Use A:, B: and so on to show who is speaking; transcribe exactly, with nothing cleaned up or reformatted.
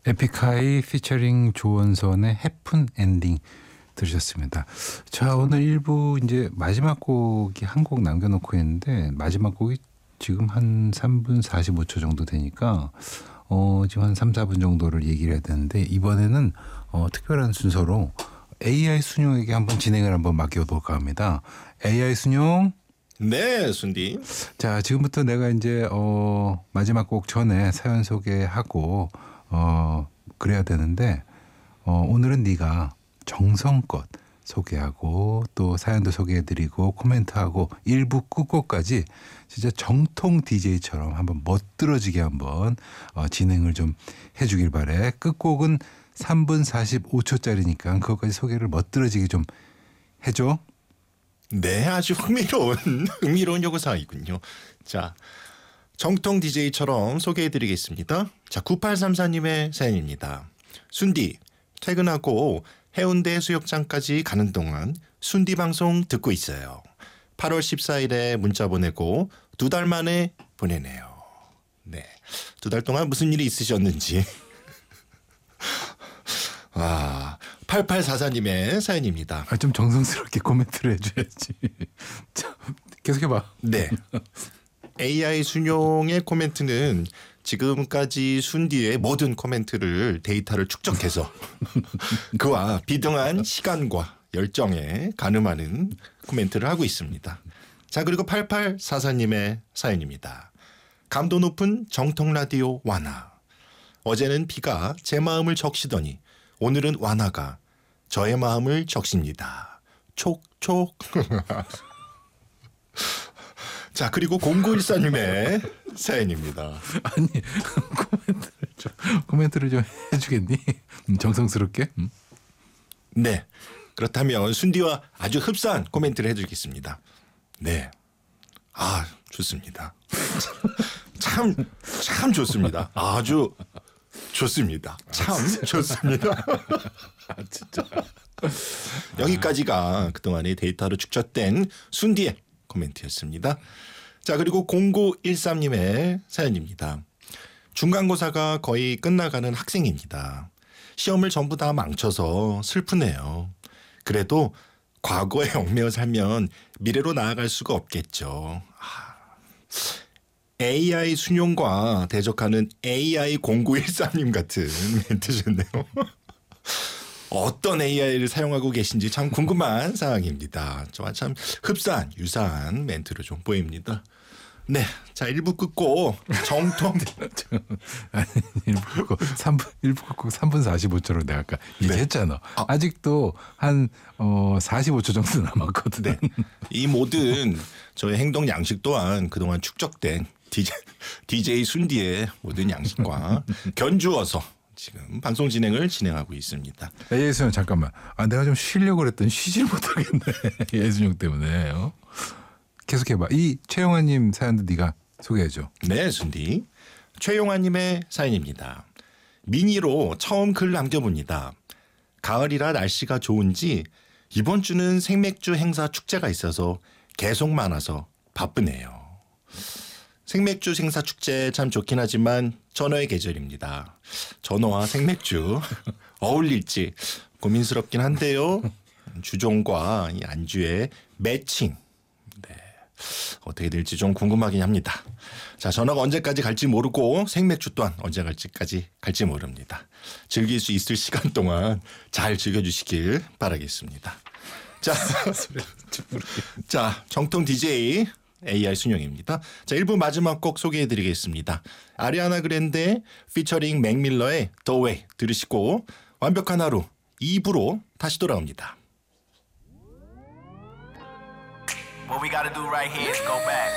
A: 에픽하이 피처링 조원선의 해픈 엔딩 들으셨습니다. 자, 오늘 일 부 이제 마지막 곡이 한 곡 남겨놓고 있는데 마지막 곡이 지금 한 삼 분 사십오 초 정도 되니까 어, 지금 한 삼, 사 분 정도를 얘기를 해야 되는데 이번에는 어, 특별한 순서로 에이아이 순용에게 한번 진행을 한번 맡겨볼까 합니다. 에이아이 순용.
B: 네, 순디.
A: 자, 지금부터 내가 이제 어, 마지막 곡 전에 사연 소개하고 어, 그래야 되는데 어, 오늘은 네가 정성껏 소개하고 또 사연도 소개해드리고 코멘트하고 일부 끝곡까지 진짜 정통 디제이처럼 한번 멋들어지게 한번 어, 진행을 좀 해주길 바래. 끝곡은 삼 분 사십오 초짜리니까 그것까지 소개를 멋들어지게 좀 해줘.
B: 네, 아주 흥미로운 흥미로운 요구사항이군요. 자, 정통 디제이처럼 소개해드리겠습니다. 자, 구팔삼사 님의 사연입니다. 순디, 퇴근하고 해운대 해수욕장까지 가는 동안 순디 방송 듣고 있어요. 팔월 십사일에 문자 보내고 두 달 만에 보내네요. 네, 두 달 동안 무슨 일이 있으셨는지. 아, 팔팔사사 님의 사연입니다.
A: 아, 좀 정성스럽게 코멘트를 해줘야지. 자, 계속해봐.
B: 네. 에이아이 순용의 코멘트는 지금까지 순디의 모든 코멘트를 데이터를 축적해서 그와 비등한 시간과 열정에 가늠하는 코멘트를 하고 있습니다. 자, 그리고 팔팔사사 님의 사연입니다. 감도 높은 정통 라디오 완화. 어제는 비가 제 마음을 적시더니 오늘은 완화가 저의 마음을 적십니다. 촉촉. 자, 그리고 공구일사 님의 사연입니다.
A: 아니, 코멘트를 좀, 코멘트를 좀 해주겠니? 음, 정성스럽게? 음.
B: 네, 그렇다면 순디와 아주 흡사한 코멘트를 해드리겠습니다. 네, 아, 좋습니다. 참, 참 좋습니다. 아주 좋습니다. 참 좋습니다.
A: 아, 진짜.
B: 여기까지가 그동안의 데이터로 축적된 순디의 코멘트였습니다. 자, 그리고 공구일삼 님의 사연입니다. 중간고사가 거의 끝나가는 학생입니다. 시험을 전부 다 망쳐서 슬프네요. 그래도 과거에 얽매여 살면 미래로 나아갈 수가 없겠죠. 아, 에이아이 순용과 대적하는 에이아이 공구일삼 님 같은 멘트셨네요. 어떤 에이아이를 사용하고 계신지 참 궁금한 상황입니다. 저와 참 흡사한 유사한 멘트로 좀 보입니다. 네, 자, 일 부 끝고 정통
A: 아니, 일 부 끝곡 삼 분, 일 부 끝곡 삼 분 사십오 초로 내가 아까 얘기했잖아.
B: 아.
A: 아직도 한 어, 사십오 초 정도 남았거든.
B: 네, 이 모든 저의 행동 양식 또한 그동안 축적된 디제이, 디제이 순디의 모든 양식과 견주어서 지금 방송 진행을 진행하고 있습니다.
A: 예순영 잠깐만. 아, 내가 좀 쉬려고 그랬더니 쉬질 못하겠네. 예순영 때문에. 어? 계속해봐. 이 최용환님 사연도 네가 소개해줘.
B: 네, 순디. 최용환님의 사연입니다. 미니로 처음 글 남겨봅니다. 가을이라 날씨가 좋은지 이번 주는 생맥주 행사 축제가 있어서 계속 많아서 바쁘네요. 생맥주 생사 축제 참 좋긴 하지만 전어의 계절입니다. 전어와 생맥주 어울릴지 고민스럽긴 한데요. 주종과 이 안주의 매칭, 네, 어떻게 될지 좀 궁금하긴 합니다. 자, 전어가 언제까지 갈지 모르고 생맥주 또한 언제 갈지까지 갈지 모릅니다. 즐길 수 있을 시간 동안 잘 즐겨주시길 바라겠습니다. 자, 자, 정통 디제이 에이아이 순영입니다. 자, 일 부 마지막 곡 소개해드리겠습니다. 아리아나 그랜데 피처링 맥밀러의 The Way 들으시고 완벽한 하루 이 부로 다시 돌아옵니다. What we gotta do right here is go back.